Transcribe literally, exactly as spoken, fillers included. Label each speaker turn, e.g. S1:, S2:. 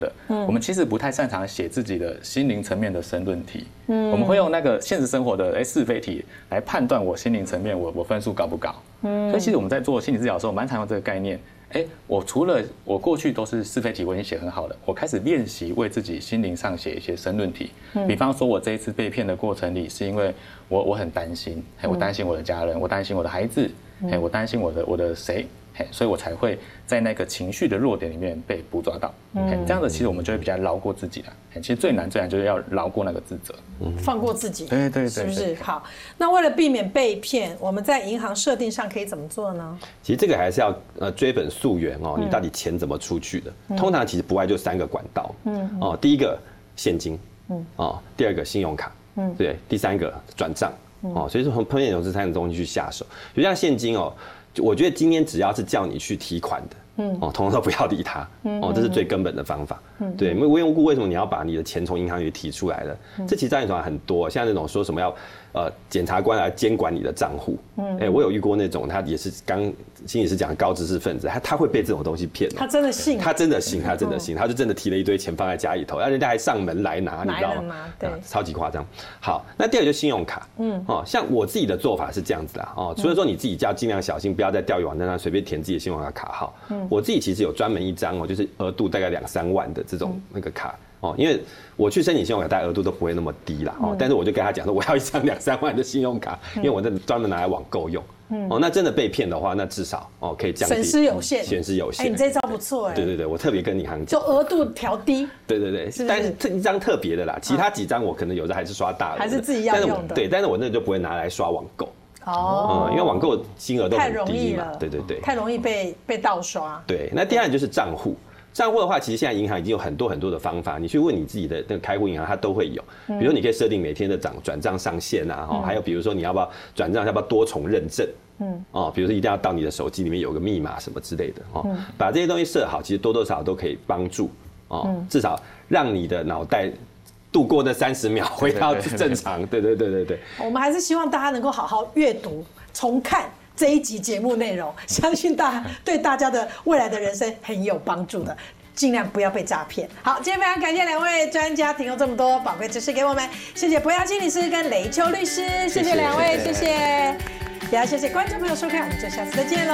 S1: 的，嗯，我们其实不太擅长写自己的心灵层面的申论题，嗯，我们会用那个现实生活的哎是非题来判断我心灵层面我我分数高不高，嗯，所以其实我们在做心理治疗的时候，蛮常用这个概念，哎，我除了我过去都是是非题我已经写很好了，我开始练习为自己心灵上写一些申论题，嗯，比方说我这一次被骗的过程里，是因为我我很担心，哎，我担心我的家人，我担心我的孩子，哎，我担心我的我的谁。所以我才会在那个情绪的弱点里面被捕捉到，嗯，这样子其实我们就会比较饶过自己了。其实最难最难就是要饶过那个自责，
S2: 嗯，放过自己，
S1: 对对对，
S2: 是不是？好，那为了避免被骗，我们在银行设定上可以怎么做呢？
S3: 其实这个还是要呃追本溯源哦，你到底钱怎么出去的？嗯，通常其实不外就三个管道，嗯哦，第一个现金，嗯哦，第二个信用卡，嗯对，第三个转账，哦，所以说从碰见有这三个东西去下手，就像现金哦。我觉得今天只要是叫你去提款的，嗯，哦，通通都不要理他，哦，这是最根本的方法，嗯，对，无缘无故为什么你要把你的钱从银行里提出来的？这其实在银行很多，像那种说什么要呃检察官来监管你的账户，嗯，哎，我有遇过那种，他也是刚心理师讲高知识分子，他他会被这种东西骗，
S2: 他真的信，
S3: 他真的信，他真的信，他就真的提了一堆钱放在家里头，然后人家还上门来拿，你知道吗？
S2: 对，
S3: 超级夸张。好，那第二个就是信用卡，嗯，哦，像我自己的做法是这样子啦，哦，除了说你自己要尽量小心，不要在钓鱼网站上随便填自己的信用卡卡号，嗯，我自己其实有专门一张哦，就是额度大概两三万的这种那个卡。哦，因为我去申请信用卡，大概额度都不会那么低啦。哦，但是我就跟他讲说，我要一张两三万的信用卡，因为我这专门拿来网购用。哦，那真的被骗的话，那至少哦可以降低
S2: 损失有限，
S3: 损失有限。
S2: 哎，你这招不错哎。
S3: 对对对，我特别跟银行讲，
S2: 就额度调低。
S3: 对对对，但是这一张特别的啦，其他几张我可能有的还是刷大额，
S2: 还是自己要用的。
S3: 对，但是我那就不会拿来刷网购。
S2: 哦，
S3: 嗯，因为网购金额都
S2: 太容易了。
S3: 对对对，
S2: 太容易被被盗刷。
S3: 对，那第二就是账户。账户的话，其实现在银行已经有很多很多的方法，你去问你自己的那个开户银行，它都会有。比如说，你可以设定每天的转转账上限啊，哈、嗯，还有比如说你要不要转账，要不要多重认证，嗯，哦，比如说一定要到你的手机里面有个密码什么之类的，哦，嗯、把这些东西设好，其实多多少少都可以帮助，哦，嗯、至少让你的脑袋度过那三十秒，回到正常。对对对对对。
S2: 我们还是希望大家能够好好阅读、重看这一集节目内容，相信大家对大家的未来的人生很有帮助的，尽量不要被诈骗。好，今天非常感谢两位专家提供这么多宝贵知识给我们，谢谢博雅心理师跟雷丘律师，谢谢两位，谢谢，也要谢谢观众朋友收看，我们就下次再见喽。